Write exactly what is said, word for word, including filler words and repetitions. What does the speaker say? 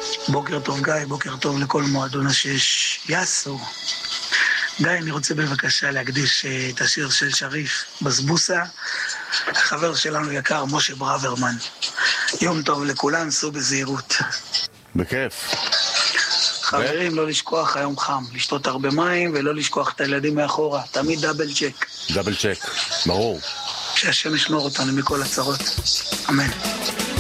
בוקר טוב גיא, בוקר טוב לכל מועדון השש. יאסו. גיא, אני רוצה בבקשה להקדיש את השיר של שריף, בזבוסה, החבר שלנו יקר, משה ברוורמן. יום טוב לכולם, סעו בזהירות. בכיף. חברים, לא לשכוח, היום חם, לשתות הרבה מים ולא לשכוח את הילדים מאחורה, תמיד דאבל צ'ק. דאבל צ'ק, ברור. שהשם ישמור אותנו מכל הצרות. אמן.